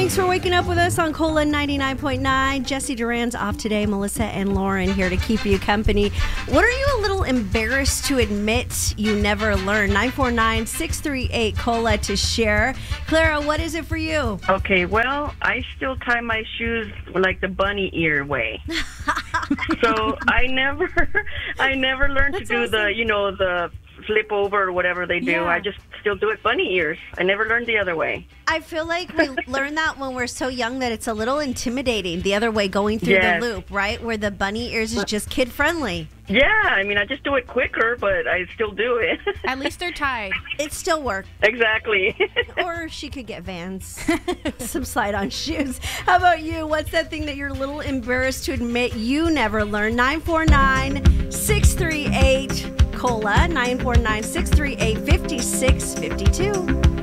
Thanks for waking up with us on Cola 99.9. Jesse Duran's off today. Melissa and Lauren here to keep you company. What are you a little embarrassed to admit you never learned? 949-638-COLA to share. Clara, what is it for you? Okay, well, I still tie my shoes like the bunny ear way. So I never learned to do the flip over or whatever they do. Yeah. I just still do it bunny ears. I never learned the other way. I feel like we learn that when we're so young that it's a little intimidating, the other way, going through the loop, right? Where the bunny ears is just kid-friendly. Yeah, I mean, I just do it quicker, but I still do it. At least they're tied. It still works. Exactly. Or she could get Vans, some slide-on shoes. How about you? What's that thing that you're a little embarrassed to admit you never learned? 949-638-COLA, 949-638-5652.